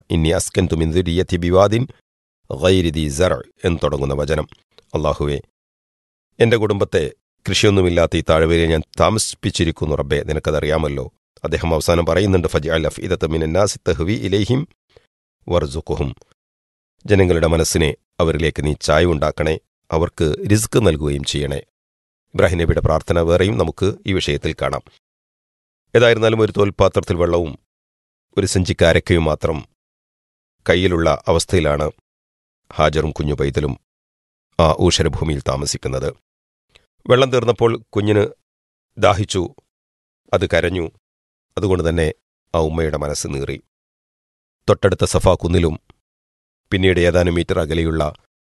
ഇന്നി അസ്കൻതു മിൻ ദുരിയത്തി ബിവാദിൻ ഗൈരി the sir എന്ന് തുടങ്ങുന്ന വചനം. അള്ളാഹുവേ, എൻ്റെ കുടുംബത്തെ കൃഷിയൊന്നുമില്ലാത്ത ഈ താഴ്വരയിൽ ഞാൻ താമസിപ്പിച്ചിരിക്കുന്നു റബ്ബേ, നിനക്കതറിയാമല്ലോ. അദ്ദേഹം അവസാനം പറയുന്നുണ്ട്, ഫജ്അൽ അഫ്ഇദത മിനന്നാസി തഹ്വി ഇലൈഹിം വർസുഖുഹും, ജനങ്ങളുടെ മനസ്സിനെ അവരിലേക്ക് നീ ചായ്വുണ്ടാക്കണേ, അവർക്ക് റിസ്ക് നൽകുകയും ചെയ്യണേ. ഇബ്രാഹിം നബിയുടെ പ്രാർത്ഥന വേറെയും നമുക്ക് ഈ വിഷയത്തിൽ കാണാം. ഏതായിരുന്നാലും ഒരു തോൽപാത്രത്തിൽ വെള്ളവും ഒരു സഞ്ചിക്ക് അരക്കയും മാത്രം കയ്യിലുള്ള അവസ്ഥയിലാണ് ഹാജറും കുഞ്ഞു പൈതലും ആ ഊഷരഭൂമിയിൽ താമസിക്കുന്നത്. വെള്ളം തീർന്നപ്പോൾ കുഞ്ഞിന് ദാഹിച്ചു, അത് കരഞ്ഞു. അതുകൊണ്ട് തന്നെ ആ ഉമ്മയുടെ മനസ്സ് നീറി. തൊട്ടടുത്ത സഫാ കുന്നിലും പിന്നീട് ഏതാനും മീറ്റർ അകലെയുള്ള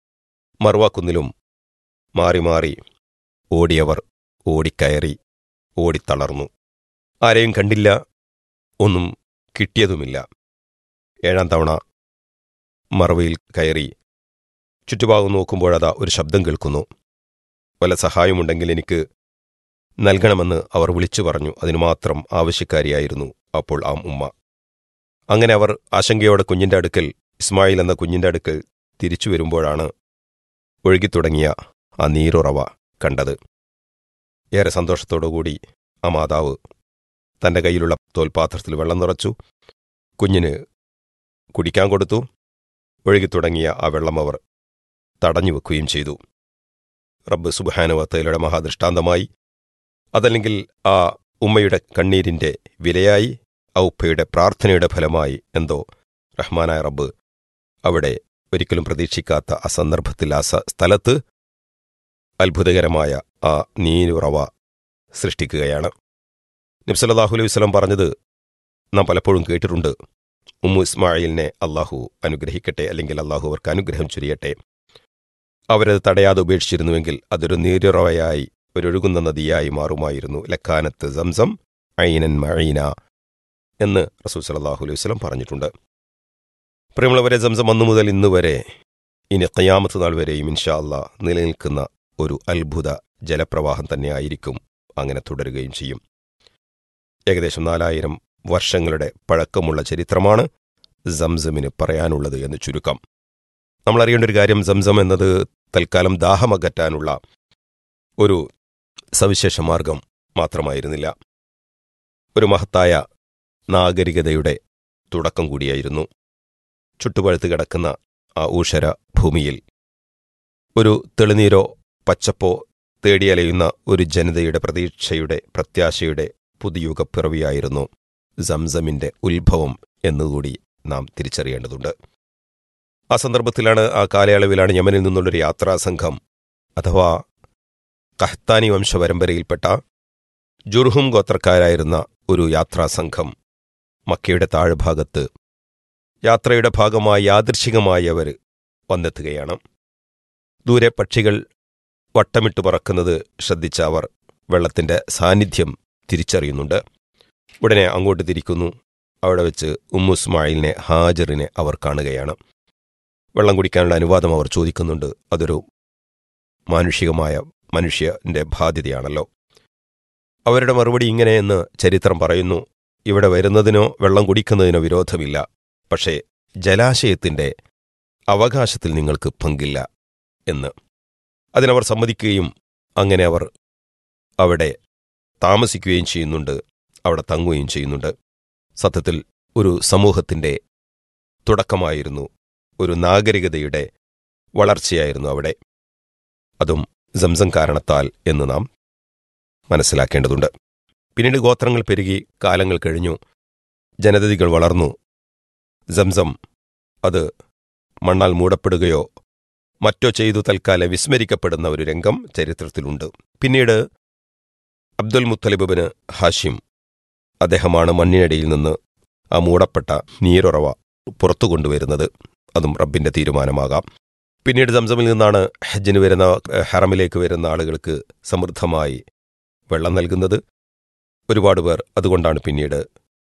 മർവ കുന്നിലും മാറി മാറി ഓടിയവർ ഓടിക്കയറി, ഓടിത്തളർന്നു. ആരെയും കണ്ടില്ല, ഒന്നും കിട്ടിയതുമില്ല. 7ാം തവണ മറവയിൽ കയറി ചുറ്റുഭാഗം നോക്കുമ്പോഴതാ ഒരു ശബ്ദം കേൾക്കുന്നു. വല്ല സഹായമുണ്ടെങ്കിൽ എനിക്ക് നൽകണമെന്ന് അവർ വിളിച്ചു പറഞ്ഞു. അതിനു മാത്രം ആവശ്യക്കാരിയായിരുന്നു അപ്പോൾ ആ ഉമ്മ. അങ്ങനെ അവർ ആശങ്കയോടെ കുഞ്ഞിൻ്റെ അടുക്കൽ, ഇസ്മായിൽ എന്ന കുഞ്ഞിൻ്റെ അടുക്കൽ തിരിച്ചു വരുമ്പോഴാണ് ഒഴുകിത്തുടങ്ങിയ ആ നീരുറവ കണ്ടത്. ഏറെ സന്തോഷത്തോടുകൂടി ആ മാതാവ് തൻ്റെ കയ്യിലുള്ള തോൽപാത്രത്തിൽ വെള്ളം നിറച്ചു, കുഞ്ഞിന് കുടിക്കാൻ കൊടുത്തു. ഒഴുകിത്തുടങ്ങിയ ആ വെള്ളം അവർ തടഞ്ഞു വെക്കുകയും ചെയ്തു. റബ്ബ് സുബ്ഹാനഹു വ തആലയുടെ മഹാദൃഷ്ടാന്തമായി, അതല്ലെങ്കിൽ ആ ഉമ്മയുടെ കണ്ണീരിൻ്റെ വിലയായി, ആ ഉപ്പയുടെ പ്രാർത്ഥനയുടെ ഫലമായി എന്തോ റഹ്മാനായ റബ്ബ് അവിടെ ഒരിക്കലും പ്രതീക്ഷിക്കാത്ത ആ സന്ദർഭത്തിൽ ആ സ്ഥലത്ത് അത്ഭുതകരമായ ആ നീരുറവ സൃഷ്ടിക്കുകയാണ്. നബി സല്ലല്ലാഹു അലൈഹി വസല്ലം പറഞ്ഞത് നാം പലപ്പോഴും കേട്ടിട്ടുണ്ട്. ഉമ്മു ഇസ്മായിലിനെ അള്ളാഹു അനുഗ്രഹിക്കട്ടെ, അല്ലെങ്കിൽ അള്ളാഹു അവർക്ക് അനുഗ്രഹം ചൊരിയട്ടെ. അവരത് തടയാതെ ഉപേക്ഷിച്ചിരുന്നുവെങ്കിൽ അതൊരു നീരുറവയായി, ഒരൊഴുകുന്ന നദിയായി മാറുമായിരുന്നു. ലക്കാനത്ത് സംസം ഐനൻ മഈന എന്ന് റസൂൽ സല്ലല്ലാഹു അലൈഹി വസല്ലം പറഞ്ഞിട്ടുണ്ട്. പ്രിയമുള്ളവരെ, സംസം അന്നു മുതൽ ഇന്ന് വരെ, ഇനി ഖിയാമത്ത് നാൾ വരെയും ഇൻഷാ അല്ലാഹ് നിലനിൽക്കുന്ന ഒരു അത്ഭുത ജലപ്രവാഹം തന്നെയായിരിക്കും. അങ്ങനെ തുടരുകയും ചെയ്യും. ഏകദേശം 4000 വർഷങ്ങളുടെ പഴക്കമുള്ള ചരിത്രമാണ് സംസമിന് പറയാനുള്ളത് എന്ന് ചുരുക്കം. നമ്മളറിയേണ്ട ഒരു കാര്യം, സംസം എന്നത് തൽക്കാലം ദാഹമകറ്റാനുള്ള ഒരു സവിശേഷ മാർഗം മാത്രമായിരുന്നില്ല. ഒരു മഹത്തായ നാഗരികതയുടെ തുടക്കം കൂടിയായിരുന്നു. ചുട്ടുപഴുത്ത് കിടക്കുന്ന ആ ഊഷര ഭൂമിയിൽ ഒരു തെളിനീരോ പച്ചപ്പോ തേടിയലയുന്ന ഒരു ജനതയുടെ പ്രതീക്ഷയുടെ, പ്രത്യാശയുടെ പുതുയുഗപ്പിറവിയായിരുന്നു സംസമിൻ്റെ ഉത്ഭവം എന്നുകൂടി നാം തിരിച്ചറിയേണ്ടതുണ്ട്. ആ സന്ദർഭത്തിലാണ്, ആ കാലയളവിലാണ് യമനിൽ നിന്നുള്ളൊരു യാത്രാസംഘം, അഥവാ ഖഹ്താനി വംശപരമ്പരയിൽപ്പെട്ട ജുർഹും ഗോത്രക്കാരായിരുന്ന ഒരു യാത്രാസംഘം മക്കയുടെ താഴ്ഭാഗത്ത് യാത്രയുടെ ഭാഗമായി യാദൃശ്ചികമായി അവർ വന്നെത്തുകയാണ്. ദൂരെ പക്ഷികൾ വട്ടമിട്ട് പറക്കുന്നത് ശ്രദ്ധിച്ച അവർ വെള്ളത്തിൻ്റെ സാന്നിധ്യം തിരിച്ചറിയുന്നുണ്ട്. ഉടനെ അങ്ങോട്ട് തിരിക്കുന്നു. അവിടെ വെച്ച് ഉമ്മു ഇസ്മായിലിനെ, ഹാജറിനെ അവർ കാണുകയാണ്. വെള്ളം കുടിക്കാനുള്ള അനുവാദം അവർ ചോദിക്കുന്നുണ്ട്. അതൊരു മാനുഷികമായ മനുഷ്യൻ്റെ ബാധ്യതയാണല്ലോ. അവരുടെ മറുപടി ഇങ്ങനെയെന്ന് ചരിത്രം പറയുന്നു: ഇവിടെ വരുന്നതിനോ വെള്ളം കുടിക്കുന്നതിനോ വിരോധമില്ല, പക്ഷേ ജലാശയത്തിൻ്റെ അവകാശത്തിൽ നിങ്ങൾക്ക് പങ്കില്ല എന്ന്. അതിനവർ സമ്മതിക്കുകയും അങ്ങനെ അവർ അവിടെ താമസിക്കുകയും ചെയ്യുന്നുണ്ട്, അവിടെ തങ്ങുകയും ചെയ്യുന്നുണ്ട്. സത്യത്തിൽ ഒരു സമൂഹത്തിൻ്റെ തുടക്കമായിരുന്നു, ഒരു നാഗരികതയുടെ വളർച്ചയായിരുന്നു അവിടെ. അതും സംസം കാരണത്താൽ എന്ന് നാം മനസ്സിലാക്കേണ്ടതുണ്ട്. പിന്നീട് ഗോത്രങ്ങൾ പെരുകി, കാലങ്ങൾ കഴിഞ്ഞു, ജനതതികൾ വളർന്നു. സംസം അത് മണ്ണാൽ മൂടപ്പെടുകയോ മറ്റോ ചെയ്തു തൽക്കാലം വിസ്മരിക്കപ്പെടുന്ന ഒരു രംഗം ചരിത്രത്തിലുണ്ട്. പിന്നീട് അബ്ദുൽ മുത്തലിബ് ബിൻ ഹാഷിം, അദ്ദേഹമാണ് മണ്ണിനടിയിൽ നിന്ന് ആ മൂടപ്പെട്ട നീരുറവ പുറത്തു കൊണ്ടുവരുന്നത്. അതും റബ്ബിൻ്റെ തീരുമാനമാകാം. പിന്നീട് സംസമിൽ നിന്നാണ് ഹജ്ജിന് വരുന്ന, ഹറമിലേക്ക് വരുന്ന ആളുകൾക്ക് സമൃദ്ധമായി വെള്ളം നൽകുന്നത്. ഒരുപാട് പേർ അതുകൊണ്ടാണ് പിന്നീട്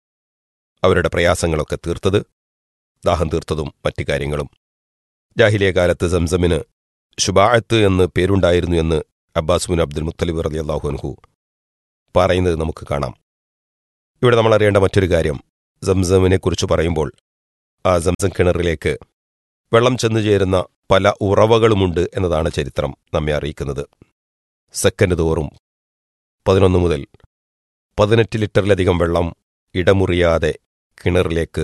അവരുടെ പ്രയാസങ്ങളൊക്കെ തീർത്തത്, ദാഹം തീർത്തതും മറ്റു കാര്യങ്ങളും. ജാഹിലിയ കാലത്ത് സംസമിന് ശുബാഅത്ത് എന്ന് പേരുണ്ടായിരുന്നു എന്ന് അബ്ബാസ് ബിൻ അബ്ദുൽ മുത്തലിബ് റളിയല്ലാഹു അൻഹു പറയുന്നത് നമുക്ക് കാണാം. ഇവിടെ നമ്മൾ അറിയേണ്ട മറ്റൊരു കാര്യം, സംസമിനെക്കുറിച്ച് പറയുമ്പോൾ ആ സംസം കിണറിലേക്ക് വെള്ളം ചെന്നു ചേരുന്ന പല ഉറവകളുമുണ്ട് എന്നതാണ് ചരിത്രം നമ്മെ അറിയിക്കുന്നത്. സെക്കൻഡ് തോറും 11 മുതൽ 18 ലിറ്ററിലധികം വെള്ളം ഇടമുറിയാതെ കിണറിലേക്ക്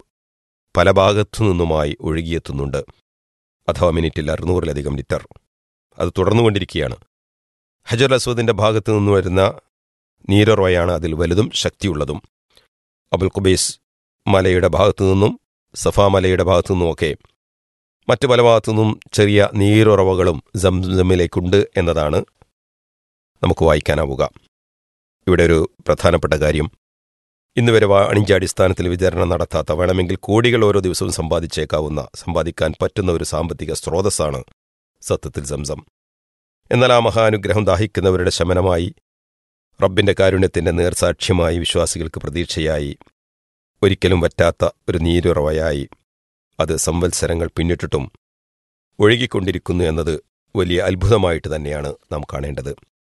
പല ഭാഗത്തു നിന്നുമായി ഒഴുകിയെത്തുന്നുണ്ട്. അഥവാ മിനിറ്റിൽ 600-ലധികം ലിറ്റർ. അത് തുടർന്നുകൊണ്ടിരിക്കുകയാണ്. ഹജർ അസ്വദിന്റെ ഭാഗത്തു നിന്ന് വരുന്ന നീരുറവയാണ് അതിൽ വലുതും ശക്തിയുള്ളതും. അബുൽ ഖുബൈസ് മലയുടെ ഭാഗത്തു നിന്നും സഫാ മലയുടെ ഭാഗത്തു നിന്നുമൊക്കെ മറ്റു പല ഭാഗത്തു നിന്നും ചെറിയ നീരുറവകളും സംസമിലേക്കുണ്ട് എന്നതാണ് നമുക്ക് വായിക്കാനാവുക. ഇവിടെ ഒരു പ്രധാനപ്പെട്ട കാര്യം, ഇന്നുവരെ വാണിജ്യാടിസ്ഥാനത്തിൽ വിതരണം നടത്താത്ത, വേണമെങ്കിൽ കോടികൾ ഓരോ ദിവസവും സമ്പാദിക്കാൻ പറ്റുന്ന ഒരു സാമ്പത്തിക സ്രോതസ്സാണ് സത്യത്തിൽ സംസം. എന്നാൽ ആ മഹാനുഗ്രഹം ദാഹിക്കുന്നവരുടെ ശമനമായി, റബ്ബിന്റെ കാരുണ്യത്തിന്റെ നേർസാക്ഷ്യമായി, വിശ്വാസികൾക്ക് പ്രതീക്ഷയായി, ഒരിക്കലും വറ്റാത്ത ഒരു നീരുറവയായി അത് സംവത്സരങ്ങൾ പിന്നിട്ടിട്ടും ഒഴുകിക്കൊണ്ടിരിക്കുന്നു എന്നത് വലിയ അത്ഭുതമായിട്ട് തന്നെയാണ് നാം കാണേണ്ടത്.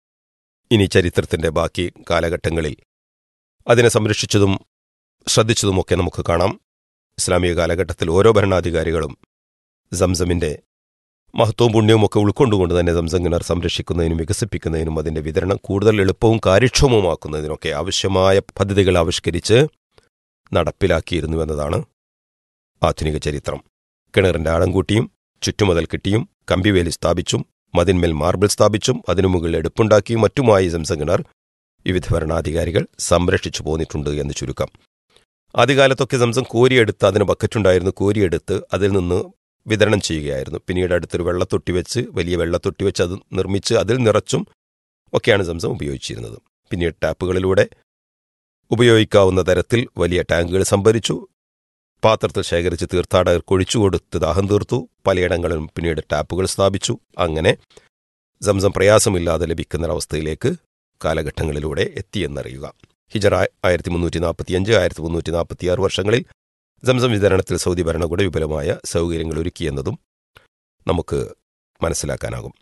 ഇനി ചരിത്രത്തിന്റെ ബാക്കി കാലഘട്ടങ്ങളിൽ അതിനെ സംരക്ഷിച്ചതും ശ്രദ്ധിച്ചതുമൊക്കെ നമുക്ക് കാണാം. ഇസ്ലാമിക കാലഘട്ടത്തിൽ ഓരോ ഭരണാധികാരികളും സംസമിന്റെ മഹത്വവും പുണ്യവും ഒക്കെ ഉൾക്കൊണ്ടുകൊണ്ട് തന്നെ സംസം കിണർ സംരക്ഷിക്കുന്നതിനും വികസിപ്പിക്കുന്നതിനും അതിന്റെ വിതരണം കൂടുതൽ എളുപ്പവും കാര്യക്ഷമവുമാക്കുന്നതിനൊക്കെ ആവശ്യമായ പദ്ധതികൾ ആവിഷ്കരിച്ച് നടപ്പിലാക്കിയിരുന്നു എന്നതാണ് ആധുനിക ചരിത്രം. കിണറിന്റെ ആഴം കൂട്ടിയും ചുറ്റുമതിൽ കെട്ടിയും കമ്പിവേലി സ്ഥാപിച്ചും മതിന്മേൽ മാർബിൾ സ്ഥാപിച്ചും അതിനു മുകളിൽ എടുപ്പുണ്ടാക്കിയും മറ്റുമായി സംസം കിണർ വിവിധ ഭരണാധികാരികൾ സംരക്ഷിച്ചു പോന്നിട്ടുണ്ട് എന്ന് ചുരുക്കം. ആദ്യകാലത്തൊക്കെ സംസം കോരിയെടുത്ത്, അതിന് ബക്കറ്റുണ്ടായിരുന്നു, കോരിയെടുത്ത് അതിൽ നിന്ന് വിതരണം ചെയ്യുകയായിരുന്നു. പിന്നീട് അടുത്തൊരു വെള്ളത്തൊട്ടി വെച്ച്, വലിയ വെള്ളത്തൊട്ടി വെച്ച് അത് നിർമ്മിച്ച് അതിൽ നിറച്ചും ഒക്കെയാണ് സംസം ഉപയോഗിച്ചിരുന്നത്. പിന്നീട് ടാപ്പുകളിലൂടെ ഉപയോഗിക്കാവുന്ന തരത്തിൽ വലിയ ടാങ്കുകൾ സംഭരിച്ചു, പാത്രത്തിൽ ശേഖരിച്ച് തീർത്ഥാടകർക്ക് ഒഴിച്ചുകൊടുത്ത് ദാഹം തീർത്തു. പലയിടങ്ങളിലും പിന്നീട് ടാപ്പുകൾ സ്ഥാപിച്ചു. അങ്ങനെ സംസം പ്രയാസമില്ലാതെ ലഭിക്കുന്നൊരവസ്ഥയിലേക്ക് കാലഘട്ടങ്ങളിലൂടെ എത്തിയെന്നറിയുക. ഹിജറ 1345, 1346 വർഷങ്ങളിൽ സംസം വിതരണത്തിൽ സൗദി ഭരണകൂടം വിപുലമായ സൗകര്യങ്ങൾ ഒരുക്കിയെന്നതും നമുക്ക് മനസ്സിലാക്കാനാകും.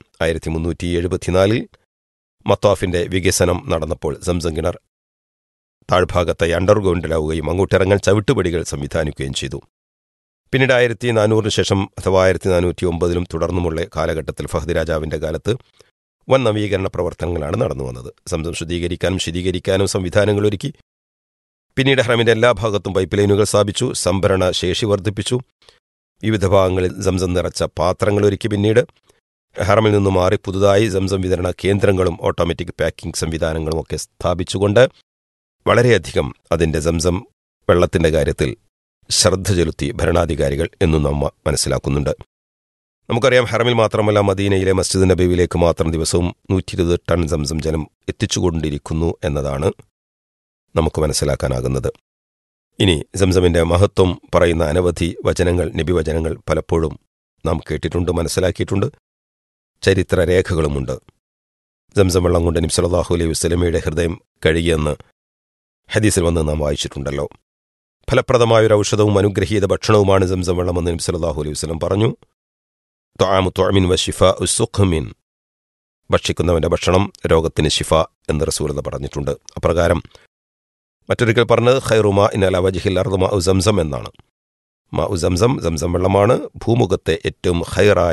1374 മത്താഫിന്റെ വികസനം നടന്നപ്പോൾ സംസം കിണർ താഴ്ഭാഗത്തായി അണ്ടർഗ്രൗണ്ടിലാവുകയും അങ്ങോട്ടിറങ്ങാൻ ചവിട്ടുപടികൾ സംവിധാനിക്കുകയും ചെയ്തു. പിന്നീട് 1400 ശേഷം അഥവാ 1409 തുടർന്നുമുള്ള കാലഘട്ടത്തിൽ ഫഹദ് രാജാവിന്റെ കാലത്ത് വൻ നവീകരണ പ്രവർത്തനങ്ങളാണ് നടന്നു വന്നത്. സംസം ശുദ്ധീകരിക്കാനും ശീതീകരിക്കാനും സംവിധാനങ്ങൾ ഒരുക്കി. പിന്നീട് ഹറമിന്റെ എല്ലാ ഭാഗത്തും പൈപ്പ് ലൈനുകൾ സ്ഥാപിച്ചു, സംഭരണ ശേഷി വർദ്ധിപ്പിച്ചു, വിവിധ ഭാഗങ്ങളിൽ സംസം നിറച്ച പാത്രങ്ങൾ ഒരുക്കി. പിന്നീട് ഹറമിൽ നിന്നും മാറി പുതുതായി സംസം വിതരണ കേന്ദ്രങ്ങളും ഓട്ടോമാറ്റിക് പാക്കിംഗ് സംവിധാനങ്ങളും ഒക്കെ സ്ഥാപിച്ചുകൊണ്ട് വളരെയധികം അതിന്റെ സംസം വെള്ളത്തിന്റെ കാര്യത്തിൽ ശ്രദ്ധ ചെലുത്തി ഭരണാധികാരികൾ എന്നും നമ്മ മനസ്സിലാക്കുന്നുണ്ട്. നമുക്കറിയാം, ഹറമിൽ മാത്രമല്ല മദീനയിലെ മസ്ജിദ് നബവിയിലേക്ക് മാത്രം ദിവസവും 120 ടൺ സംസം ജലം എത്തിച്ചുകൊണ്ടിരിക്കുന്നു എന്നതാണ് നമുക്ക് മനസ്സിലാക്കാനാകുന്നത്. ഇനി സംസമിന്റെ മഹത്വം പറയുന്ന അനവധി വചനങ്ങൾ, നബിവചനങ്ങൾ പലപ്പോഴും നാം കേട്ടിട്ടുണ്ട്, മനസ്സിലാക്കിയിട്ടുണ്ട്. ചരിത്രരേഖകളുമുണ്ട്. സംസം വെള്ളം കൊണ്ട് നബി സല്ലല്ലാഹു അലൈഹി വസല്ലമയുടെ ഹൃദയം കഴുകിയെന്ന് ഹദീസിൽ വന്ന് നാം വായിച്ചിട്ടുണ്ടല്ലോ. ഫലപ്രദമായൊരു ഔഷധവും അനുഗ്രഹീത ഭക്ഷണവുമാണ് സംസം വെള്ളമെന്ന് നബി സല്ലല്ലാഹു അലൈഹി വസല്ലം പറഞ്ഞു. തുആമു തുഅമിൻ വശിഫാഉ സുഖ്മിൻ, ഭക്ഷിക്കുന്നവന്റെ ഭക്ഷണം രോഗത്തിന് ശിഫ എന്ന് റസൂലുള്ളാഹി പറഞ്ഞിട്ടുണ്ട്. അപ്രകാരം മറ്റൊരിക്കൽ പറഞ്ഞത് ഖൈറുമാ ഇൻ അലാ വജ്ഹിൽ അർദ് മാഉ സംസം എന്നാണ്. മാഉ സംസം, സംസം വെള്ളമാണ് ഭൂമുഖത്തെ ഏറ്റവും ഖൈറായ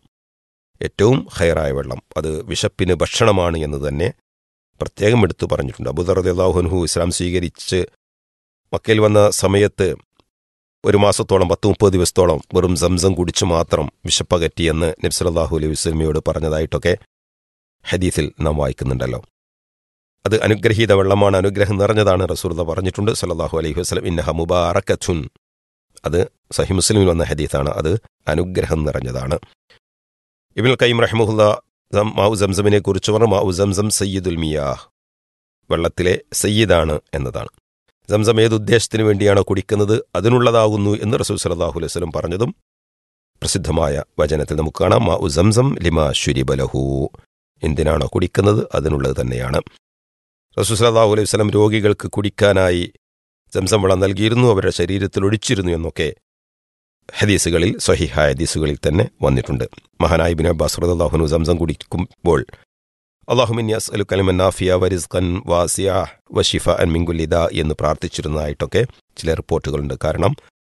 വെള്ളം. അത് വിശപ്പിന് ഭക്ഷണമാണ് എന്ന് തന്നെ പ്രത്യേകം എടുത്തു പറഞ്ഞിട്ടുണ്ട്. അബൂദർ റളിയല്ലാഹു അൻഹു ഇസ്ലാം സ്വീകരിച്ച് മക്കയിൽ വന്ന സമയത്ത് 1 മാസത്തോളം 10-30 ദിവസത്തോളം വെറും സംസം കുടിച്ചു മാത്രം വിശപ്പകറ്റിയെന്ന് നബി സല്ലല്ലാഹു അലൈഹി വസല്ലമയോട് പറഞ്ഞതായിട്ടൊക്കെ ഹദീസിൽ നാം വായിക്കുന്നുണ്ടല്ലോ. അത് അനുഗ്രഹീത വെള്ളമാണ്, അനുഗ്രഹം നിറഞ്ഞതാണ് റസൂലുള്ളാഹി പറഞ്ഞിട്ടുണ്ട് സല്ലല്ലാഹു അലൈഹി വസല്ലം. ഇന്നഹ മുബാറകത്തുൻ, അത് സഹീഹ് മുസ്ലിമിൽ വന്ന ഹദീസാണ്. അത് അനുഗ്രഹം നിറഞ്ഞതാണ്. ഇബ്നുൽ ഖയ്യിം റഹിമഹുല്ലാഹ് മാഉ സംസമിനെ കുറിച്ച് പറഞ്ഞു, മാഉ സംസം സയ്യിദുൽ മിയാഹ്, വെള്ളത്തിലെ സയ്യിദാണ് എന്നതാണ്. സംസം ഏതുദ്ദേശത്തിന് വേണ്ടിയാണോ കുടിക്കുന്നത് അതിനുള്ളതാകുന്നു എന്ന് റസൂൽ സല്ലല്ലാഹു അലൈഹി വസല്ലം പറഞ്ഞതും പ്രസിദ്ധമായ വചനത്തിൽ നമുക്ക് കാണാം. മാഉ സംസം ലിമാ ശുരിബ ലഹു, എന്തിനാണോ കുടിക്കുന്നത് അതിനുള്ളത് തന്നെയാണ്. റസൂൽ സല്ലല്ലാഹു അലൈഹി വസല്ലം രോഗികൾക്ക് കുടിക്കാനായി സംസം വെള്ളം നൽകിയിരുന്നു, അവരുടെ ശരീരത്തിൽ ഒഴിച്ചിരുന്നു എന്നൊക്കെ ഹദീസുകളിൽ, സ്വഹീഹായ ഹദീസുകളിൽ തന്നെ വന്നിട്ടുണ്ട്. മഹാനായ ഇബ്നു അബ്ബാസ് റളിയല്ലാഹു അൻഹു സംസം കുടിക്കുമ്പോൾ അല്ലാഹുമ്മ ഇന്നി അസ്അലുക ഇൽമൻ നാഫിയ വറിസ്ഖൻ വാസിഅ വശിഫാഅൻ മിൻ കുല്ലി ദാ എന്ന് പ്രാർത്ഥിച്ചിരുന്നതായിട്ടൊക്കെ ചില റിപ്പോർട്ടുകളുണ്ട്. കാരണം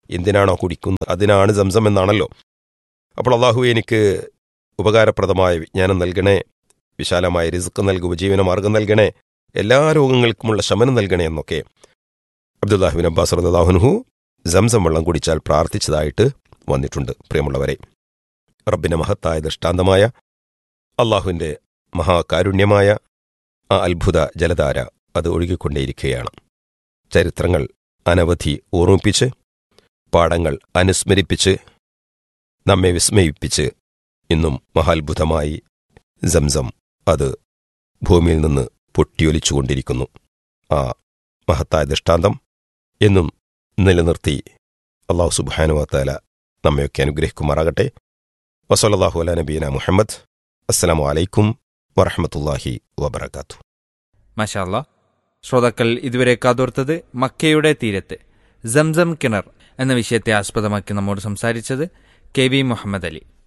എന്തിനാണോ കുടിക്കുന്നത് അതിനാണ് സംസം എന്നാണല്ലോ. അപ്പോൾ അള്ളാഹു എനിക്ക് ഉപകാരപ്രദമായ വിജ്ഞാനം നൽകണേ, വിശാലമായ റിസ്ക് നൽകി ഉപജീവന മാർഗം നൽകണേ, എല്ലാ രോഗങ്ങൾക്കുമുള്ള ശമനം നൽകണേ എന്നൊക്കെ അബ്ദുല്ലാഹിബിൻ അബ്ബാസ് റളിയല്ലാഹു അൻഹു സംസം വെള്ളം കുടിച്ചാൽ പ്രാർത്ഥിച്ചതായിട്ട് വന്നിട്ടുണ്ട്. പ്രിയമുള്ളവരെ, റബ്ബിന്റെ മഹത്തായ ദൃഷ്ടാന്തമായ അള്ളാഹുവിൻ്റെ മഹാകാരുണ്യമായ ആ അത്ഭുത ജലധാര അത് ഒഴുകിക്കൊണ്ടേയിരിക്കുകയാണ്. ചരിത്രങ്ങൾ അനവധി ഓർമ്മിപ്പിച്ച്, പാഠങ്ങൾ അനുസ്മരിപ്പിച്ച്, നമ്മെ വിസ്മയിപ്പിച്ച് ഇന്നും മഹാത്ഭുതമായി സംസം അത് ഭൂമിയിൽ നിന്ന് പൊട്ടിയൊലിച്ചുകൊണ്ടിരിക്കുന്നു. ആ മഹത്തായ ദൃഷ്ടാന്തം എന്നും നിലനിർത്തി അള്ളാഹു സുബ്ഹാനഹു വ തആല നമ്മയൊക്കെ അനുഗ്രഹിക്കുമാറാകട്ടെ. വസല്ലല്ലാഹു അലാ നബിയിനാ മുഹമ്മദ്. അസ്സലാമു അലൈക്കും വറഹ്മത്തുള്ളാഹി വബറകാതുഹു. മാഷാ അല്ലാഹ്. ശ്രോതാക്കൾ ഇതുവരെ കാതോർത്തത് മക്കയുടെ തീരത്ത് സംസം കിണർ എന്ന വിഷയത്തെ ആസ്പദമാക്കി നമ്മോട് സംസാരിച്ചത് കെ വി മുഹമ്മദ് അലി.